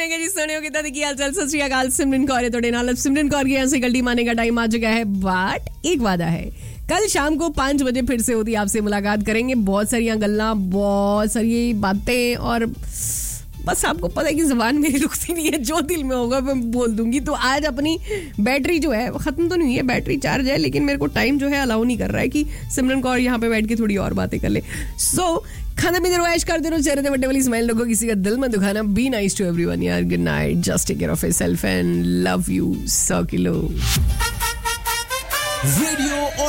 जी सुनियो कितना की हाल चाल सत श्री अकाल सिमरन कौर है तोड़े नाल सिमरन कौर की यहाँ से गलती मारने का टाइम आ चुका है बट एक वादा है कल शाम को 5 बजे फिर से होती आपसे मुलाकात करेंगे बहुत सारी गल्ला बहुत सारी बातें और बस आपको पता है कि जुबान मेरी रुकती नहीं है जो दिल में होगा मैं बोल दूंगी तो आज अपनी बैटरी जो है खत्म तो नहीं हुई है बैटरी चार्ज है लेकिन मेरे को टाइम जो है अलाउ नहीं कर रहा है कि सिमरन कौर यहाँ पे बैठ के थोड़ी और बातें कर ले सो खाना पीने रोएश करते रहो चेहरे बड़े वाली स्माइल रखो किसी का दिल मत दुखाना बी नाइस टू एवरीवन यार good night just take care of yourself and love you 100 kilo radio